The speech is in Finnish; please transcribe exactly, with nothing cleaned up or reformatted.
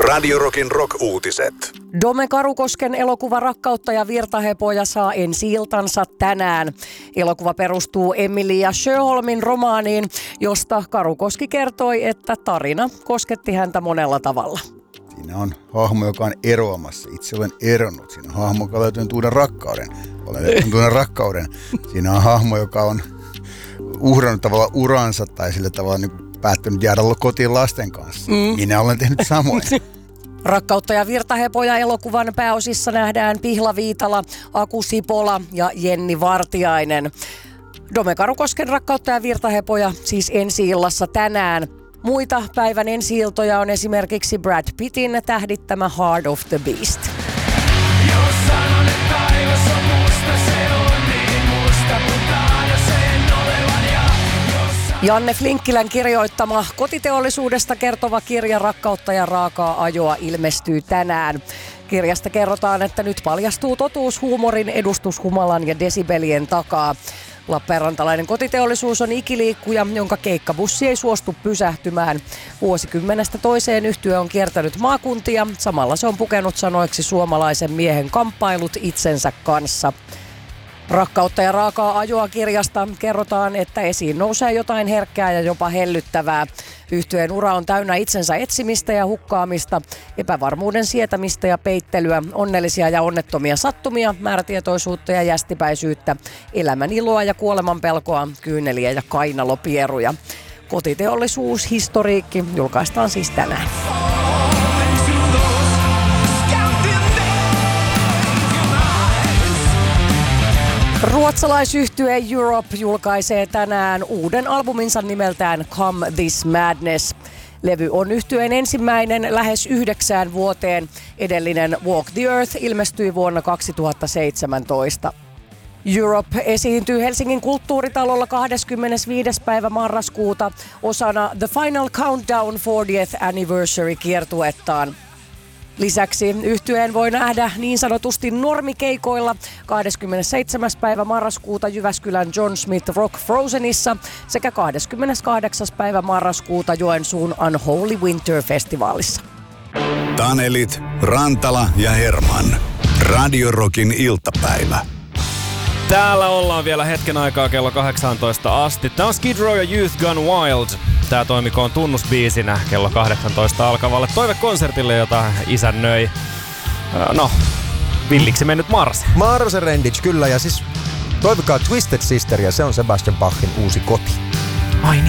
Radio Rockin rock-uutiset. Dome Karukosken elokuva Rakkautta ja virtahepoja saa ensi-iltansa tänään. Elokuva perustuu Emilia Sjöholmin romaaniin, josta Karukoski kertoi, että tarina kosketti häntä monella tavalla. Siinä on hahmo, joka on eroamassa. Itse olen eronnut. Siinä on hahmo, joka löytyy tuuden rakkauden. Olen löytynyt tuuden rakkauden. Siinä on hahmo, joka on uhrannut tavallaan uransa tai sillä tavalla niin päättänyt jäädä kotiin lasten kanssa. Mm. Minä olen tehnyt samoin. Rakkautta ja virtahepoja elokuvan pääosissa nähdään Pihla Viitala, Aku Sipola ja Jenni Vartiainen. Dome Karukosken Rakkautta ja virtahepoja siis ensi-illassa tänään. Muita päivän ensi-iltoja on esimerkiksi Brad Pittin tähdittämä Heart of the Beast. Jos sanon, että taivas on musta, se on niin musta, mutta aina sen olevan ja Janne Flinkkilän kirjoittama kotiteollisuudesta kertova kirja Rakkautta ja raakaa ajoa ilmestyy tänään. Kirjasta kerrotaan, että nyt paljastuu totuus huumorin, edustushumalan ja desibelien takaa. Lappeenrantalainen kotiteollisuus on ikiliikkuja, jonka keikkabussi ei suostu pysähtymään. Vuosikymmenestä toiseen yhtye on kiertänyt maakuntia. Samalla se on pukenut sanoiksi suomalaisen miehen kamppailut itsensä kanssa. Rakkautta ja raakaa ajoa -kirjasta kerrotaan, että esiin nousee jotain herkkää ja jopa hellyttävää. Yhtyeen ura on täynnä itsensä etsimistä ja hukkaamista, epävarmuuden sietämistä ja peittelyä, onnellisia ja onnettomia sattumia, määrätietoisuutta ja jästipäisyyttä, elämän iloa ja kuoleman pelkoa, kyyneliä ja kainalopieruja. Kotiteollisuus historiikki julkaistaan siis tänään. Ruotsalaisyhtye Europe julkaisee tänään uuden albuminsa nimeltään Come This Madness. Levy on yhtyeen ensimmäinen lähes yhdeksään vuoteen. Edellinen Walk the Earth ilmestyi vuonna kaksituhattaseitsemäntoista. Europe esiintyy Helsingin kulttuuritalolla kahdeskymmenesviides päivä marraskuuta osana The Final Countdown fortieth Anniversary -kiertuettaan. Lisäksi yhtyeen voi nähdä niin sanotusti normikeikoilla kahdeskymmenesseitsemäs päivä marraskuuta Jyväskylän John Smith Rock Frozenissa sekä kahdeskymmeneskahdeksas päivä marraskuuta Joensuun Unholy Winter Festivaalissa. Tanelit, Rantala ja Herman. Radio Rockin iltapäivä. Täällä ollaan vielä hetken aikaa kello kahdeksantoista asti. Tää on Skid Row ja Youth Gone Wild. Tää toimikoon tunnusbiisinä kello kahdeksantoista alkavalle toivekonsertille, jota isännöi, no, villiksi mennyt Mars. Mars Rendic, kyllä. Ja siis toivokaa Twisted Sister, ja se on Sebastian Bachin uusi koti. Ai